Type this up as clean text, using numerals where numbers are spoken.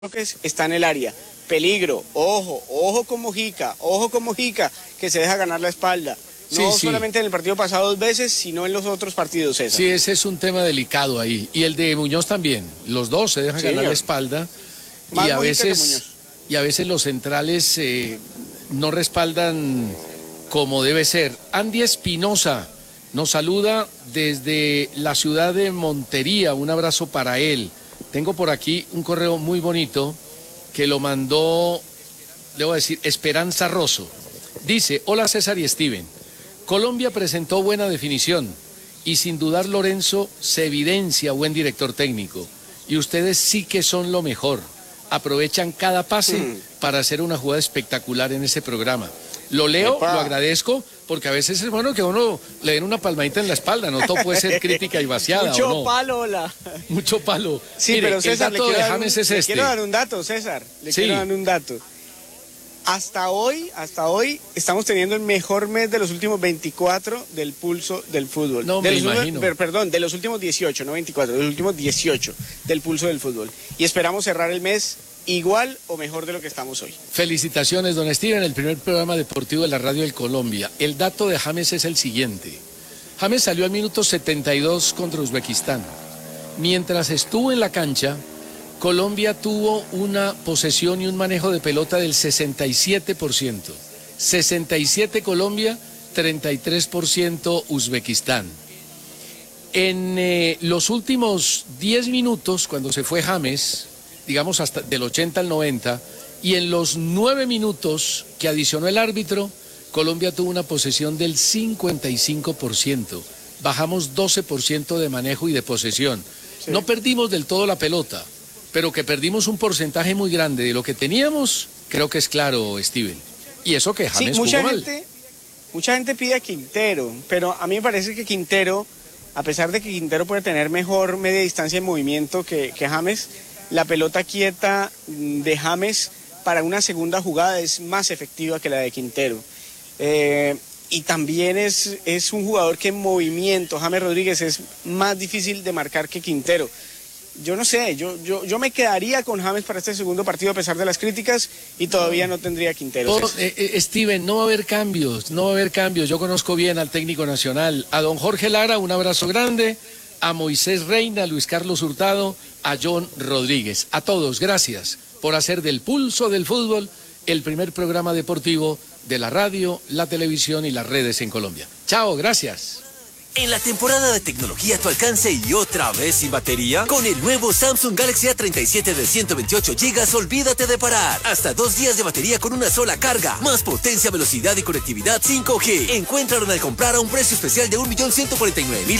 está en el área. Peligro, ojo con Mojica, que se deja ganar la espalda. No solamente en el partido pasado 2 veces, sino en los otros partidos, César. Sí, ese es un tema delicado ahí. Y el de Muñoz también. Los dos se dejan ganar la espalda. Más y a veces los centrales no respaldan como debe ser. Andy Espinosa nos saluda desde la ciudad de Montería. Un abrazo para él. Tengo por aquí un correo muy bonito que lo mandó, debo decir, Esperanza Rosso. Dice: hola César y Steven. Colombia presentó buena definición y sin dudar Lorenzo se evidencia buen director técnico. Y ustedes sí que son lo mejor. Aprovechan cada pase para hacer una jugada espectacular en ese programa. Lo leo, lo agradezco, porque a veces es bueno que uno le den una palmadita en la espalda, no todo puede ser crítica y vaciada. Mucho ¿o no? palo, hola. Mucho palo. Sí, mire, pero César, el dato de James es este. Le quiero dar un dato, César, quiero dar un dato. Hasta hoy, estamos teniendo el mejor mes de los últimos 24 del pulso del fútbol. No, me imagino. Perdón, de los últimos 18, no 24, de los últimos 18 del pulso del fútbol. Y esperamos cerrar el mes igual o mejor de lo que estamos hoy. Felicitaciones, don Steven, el primer programa deportivo de la radio del Colombia. El dato de James es el siguiente. James salió al minuto 72 contra Uzbekistán. Mientras estuvo en la cancha, Colombia tuvo una posesión y un manejo de pelota del 67%. 67 Colombia, 33% Uzbekistán. En los últimos 10 minutos, cuando se fue James, digamos hasta del 80 al 90, y en los 9 minutos que adicionó el árbitro, Colombia tuvo una posesión del 55%. Bajamos 12% de manejo y de posesión. Sí. No perdimos del todo la pelota, pero que perdimos un porcentaje muy grande de lo que teníamos, creo que es claro, Steven. Y eso que James jugó mal. Mucha gente pide a Quintero, pero a mí me parece que Quintero, a pesar de que Quintero puede tener mejor media distancia de movimiento que James, la pelota quieta de James para una segunda jugada es más efectiva que la de Quintero. Y también es un jugador que en movimiento, James Rodríguez, es más difícil de marcar que Quintero. Yo no sé, yo me quedaría con James para este segundo partido a pesar de las críticas y todavía no tendría Quintero. Steven, no va a haber cambios. Yo conozco bien al técnico nacional, a don Jorge Lara, un abrazo grande, a Moisés Reina, a Luis Carlos Hurtado, a John Rodríguez. A todos, gracias por hacer del pulso del fútbol el primer programa deportivo de la radio, la televisión y las redes en Colombia. Chao, gracias. En la temporada de tecnología a tu alcance y otra vez sin batería, con el nuevo Samsung Galaxy A37 de 128 GB, olvídate de parar. Hasta 2 días de batería con una sola carga, más potencia, velocidad y conectividad 5G. Encuéntralo al comprar a un precio especial de 1.149.000